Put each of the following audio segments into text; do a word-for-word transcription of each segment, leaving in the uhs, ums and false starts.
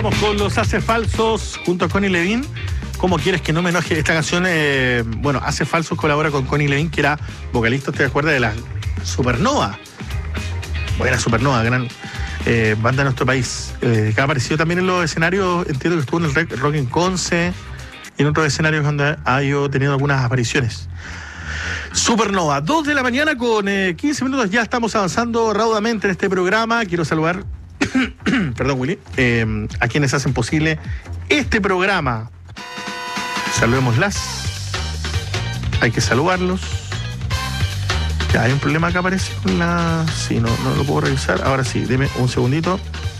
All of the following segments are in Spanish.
Vamos con los Hace Falsos junto a Connie Levine. ¿Cómo quieres que no me enoje? Esta canción, eh, bueno, Hace Falsos colabora con Connie Levine, que era vocalista, ¿te acuerdas? De la Supernova. Buena Supernova, gran eh, banda de nuestro país. Eh, que ha aparecido también en los escenarios, entiendo que estuvo en el Rock en Conce y en otros escenarios donde ha ido teniendo algunas apariciones. Supernova, dos de la mañana con eh, quince minutos, ya estamos avanzando raudamente en este programa. Quiero saludar, perdón Willy, eh, a quienes hacen posible este programa. Saludémoslas. Hay que saludarlos. Ya hay un problema que aparece con la... Sí, no, no lo puedo revisar. Ahora sí, deme un segundito.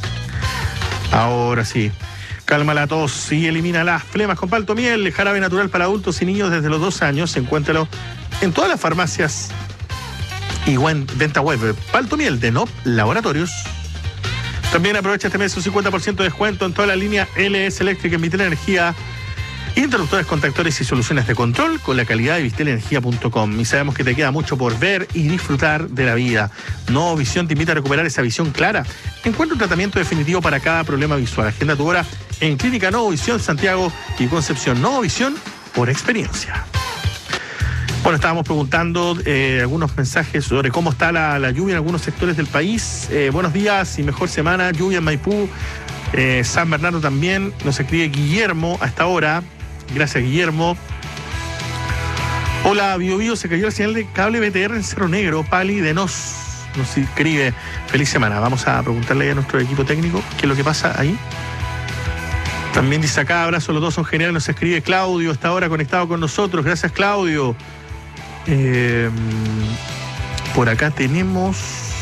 Ahora sí. Calma la tos y elimina las flemas con Paltomiel, el jarabe natural para adultos y niños desde los dos años. Encuéntralo en todas las farmacias y en venta web. Paltomiel de N O P Laboratorios. También aprovecha este mes un cincuenta por ciento de descuento en toda la línea L S Electric en Vitel Energía. Interruptores, contactores y soluciones de control con la calidad de vitel energía punto com. Y sabemos que te queda mucho por ver y disfrutar de la vida. Nuevo Visión te invita a recuperar esa visión clara. Encuentra un tratamiento definitivo para cada problema visual. Agenda tu hora en Clínica Nuevo Visión Santiago y Concepción. Nuevo Visión por experiencia. Bueno, estábamos preguntando eh, algunos mensajes sobre cómo está la, la lluvia en algunos sectores del país. Eh, buenos días y mejor semana. Lluvia en Maipú, eh, San Bernardo también. Nos escribe Guillermo a esta hora. Gracias, Guillermo. Hola, Bio Bio, se cayó la señal de cable B T R en Cerro Negro. Pali de Nos nos escribe. Feliz semana. Vamos a preguntarle a nuestro equipo técnico qué es lo que pasa ahí. También dice acá, abrazo, los dos son geniales. Nos escribe Claudio, hasta ahora conectado con nosotros. Gracias, Claudio. Eh, por acá tenemos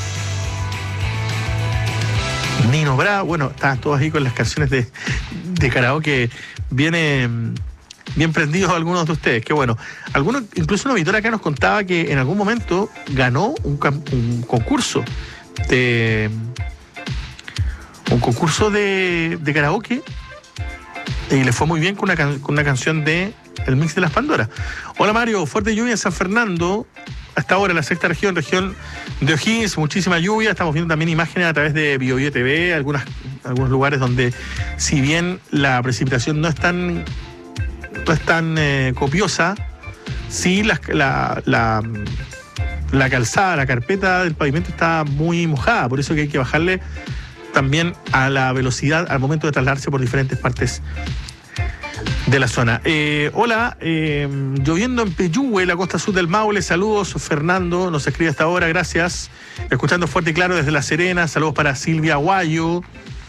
Nino Bra. Bueno, están todos ahí con las canciones de, de karaoke. Viene bien prendidos algunos de ustedes. Qué bueno. Algunos, incluso una auditora acá nos contaba que en algún momento ganó un, un concurso de un concurso de, de karaoke y le fue muy bien con una, con una canción de El Mix de las Pandoras. Hola Mario, fuerte lluvia en San Fernando. Hasta ahora la sexta región, región de O'Higgins, muchísima lluvia. Estamos viendo también imágenes a través de Bio Bio T V, algunas, algunos lugares donde, si bien la precipitación no es tan, no es tan eh, copiosa, sí la, la, la, la calzada, la carpeta del pavimento está muy mojada. Por eso que hay que bajarle también a la velocidad al momento de trasladarse por diferentes partes de la zona. Eh, hola, eh, lloviendo en Peyúgue, la costa sur del Maule. Saludos, Fernando, nos escribe hasta ahora, gracias. Escuchando fuerte y claro desde La Serena. Saludos para Silvia Guayo.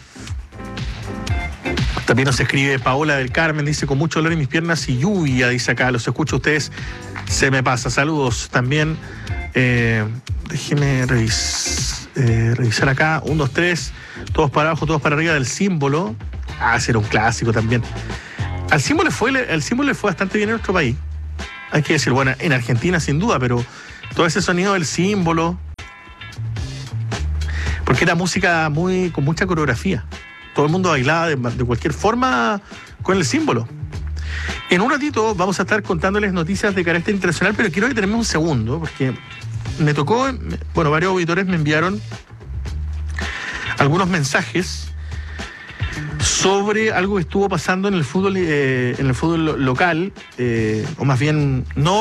También nos escribe Paola del Carmen, dice, con mucho dolor en mis piernas y lluvia, dice acá, los escucho a ustedes, se me pasa. Saludos también. Eh, déjeme revis, eh, revisar acá. Un, dos, tres, todos para abajo, todos para arriba del símbolo. Ah, ese era un clásico también. Al símbolo fue, el símbolo le fue bastante bien en nuestro país. Hay que decir, bueno, en Argentina sin duda, pero todo ese sonido del símbolo, porque era música muy con mucha coreografía. Todo el mundo bailaba de, de cualquier forma con el símbolo. En un ratito vamos a estar contándoles noticias de carácter internacional, pero quiero detenerme un segundo, porque me tocó, bueno, varios auditores me enviaron algunos mensajes sobre algo que estuvo pasando en el fútbol, eh, en el fútbol local, eh, o más bien no